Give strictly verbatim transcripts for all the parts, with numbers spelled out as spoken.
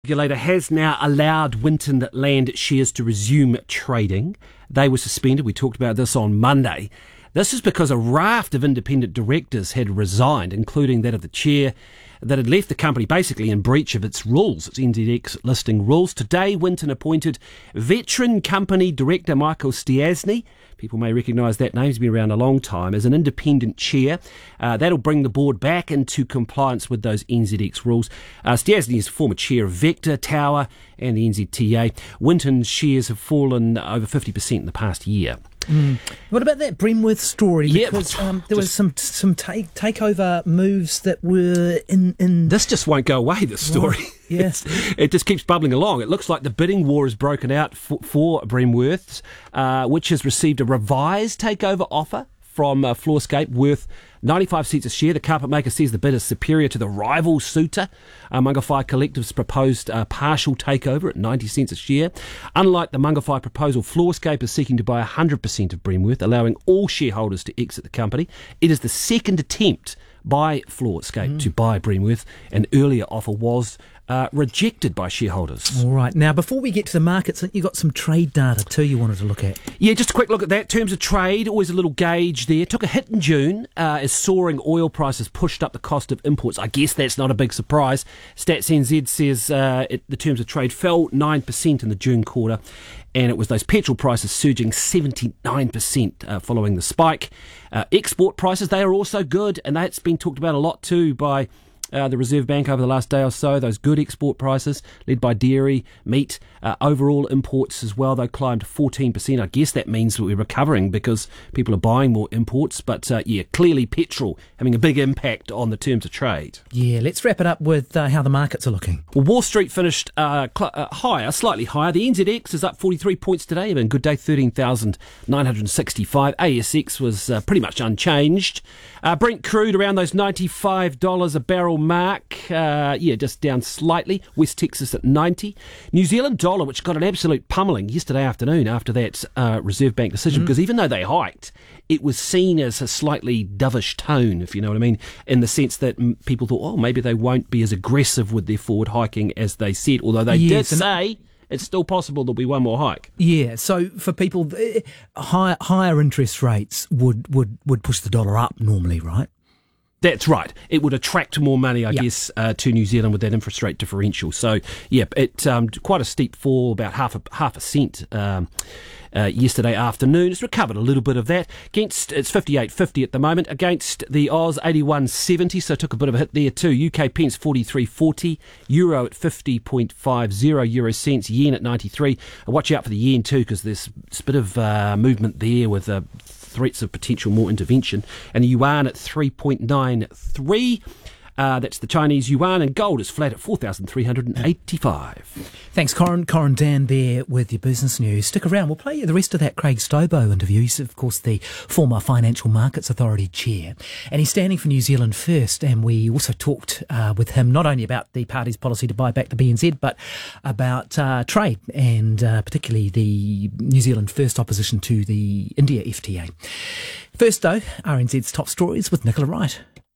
Regulator has now allowed Winton Land shares to resume trading. They were suspended. We talked about this on Monday. This is because a raft of independent directors had resigned, including that of the chair, that had left the company basically in breach of its rules, its N Z X listing rules. Today, Winton appointed veteran company director Michael Stiassny. People may recognise that name. He's been around a long time as an independent chair. Uh, that'll bring the board back into compliance with those N Z X rules. Uh, Stiassny is former chair of Vector, Tower and the N Z T A. Winton's shares have fallen over fifty percent in the past year. Mm. What about that Bremworth story? Yeah, because um, there was some some take, takeover moves that were in, in... This just won't go away, this story. Right. Yes. It just keeps bubbling along. It looks like the bidding war has broken out for, for Bremworths, uh, which has received a revised takeover offer from uh, Floorscape worth ninety-five cents a share. The carpet maker says the bid is superior to the rival suitor. Uh, Mungawhai Collective's proposed uh, partial takeover at ninety cents a share. Unlike the Mungawhai proposal, Floorscape is seeking to buy one hundred percent of Bremworth, allowing all shareholders to exit the company. It is the second attempt by Floorscape mm. to buy Bremworth. An earlier offer was uh, rejected by shareholders. All right. Now, before we get to the markets, you got some trade data too you wanted to look at. Yeah, just a quick look at that. Terms of trade, always a little gauge there. Took a hit in June uh, as soaring oil prices pushed up the cost of imports. I guess that's not a big surprise. Stats N Z says uh, it, the terms of trade fell nine percent in the June quarter, and it was those petrol prices surging seventy-nine percent uh, following the spike. Uh, export prices, they are also good, and that's been talked about a lot too by Uh, the Reserve Bank over the last day or so. Those good export prices led by dairy, meat, uh, overall imports as well, though climbed fourteen percent. I guess that means that we're recovering because people are buying more imports, but uh, yeah, clearly petrol having a big impact on the terms of trade. Yeah, let's wrap it up with uh, how the markets are looking. Well, Wall Street finished uh, cl- uh, higher, slightly higher. The N Z X is up forty-three points today, having a good day, thirteen thousand nine hundred sixty-five. A S X was uh, pretty much unchanged. Uh, Brent crude around those ninety-five dollars a barrel mark, uh, yeah, just down slightly. West Texas at ninety. New Zealand dollar, which got an absolute pummeling yesterday afternoon after that uh, Reserve Bank decision, mm. because even though they hiked, it was seen as a slightly dovish tone, if you know what I mean, in the sense that m- people thought, oh, maybe they won't be as aggressive with their forward hiking as they said, although they yes, did say it's still possible there'll be one more hike. Yeah, so for people, uh, higher, higher interest rates would, would, would push the dollar up normally, right? That's right. It would attract more money, I yep. guess, uh, to New Zealand with that interest rate differential. So, yeah, it um, quite a steep fall, about half a half a cent um, uh, yesterday afternoon. It's recovered a little bit of that. Against it's fifty-eight fifty at the moment. Against the Oz eighty-one seventy, so took a bit of a hit there too. U K pence forty-three forty, euro at fifty point five zero euro cents, yen at ninety-three. Watch out for the yen too, because there's a bit of uh, movement there with Uh, threats of potential more intervention. And the yuan at three point nine three. Uh, that's the Chinese yuan, and gold is flat at four thousand three hundred eighty-five. Thanks, Corin. Corin Dan there with your business news. Stick around. We'll play you the rest of that Craig Stobo interview. He's, of course, the former Financial Markets Authority chair, and he's standing for New Zealand First. And we also talked uh, with him not only about the party's policy to buy back the B N Z, but about uh, trade and uh, particularly the New Zealand First opposition to the India F T A. First, though, R N Z's top stories with Nicola Wright.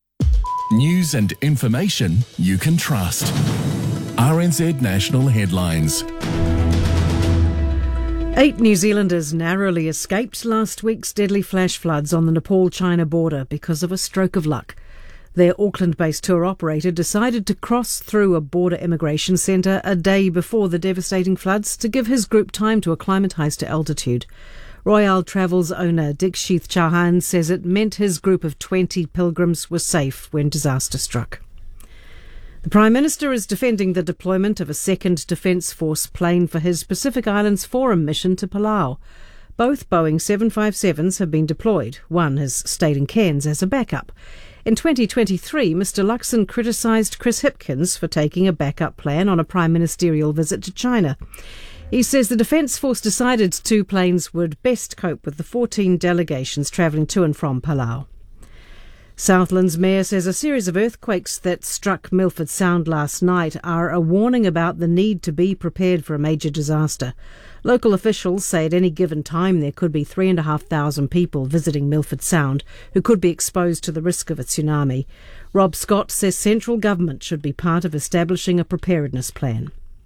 News and information you can trust. R N Z National Headlines. Eight New Zealanders narrowly escaped last week's deadly flash floods on the Nepal-China border because of a stroke of luck. Their Auckland-based tour operator decided to cross through a border immigration centre a day before the devastating floods to give his group time to acclimatise to altitude. Royal Travels owner Dikshith Chauhan says it meant his group of twenty pilgrims were safe when disaster struck. The Prime Minister is defending the deployment of a second Defence Force plane for his Pacific Islands Forum mission to Palau. Both Boeing seven fifty-sevens have been deployed. One has stayed in Cairns as a backup. In twenty twenty-three, Mr Luxon criticised Chris Hipkins for taking a backup plan on a prime ministerial visit to China. He says the Defence Force decided two planes would best cope with the fourteen delegations travelling to and from Palau. Southland's mayor says a series of earthquakes that struck Milford Sound last night are a warning about the need to be prepared for a major disaster. Local officials say at any given time there could be three and a half thousand people visiting Milford Sound who could be exposed to the risk of a tsunami. Rob Scott says central government should be part of establishing a preparedness plan.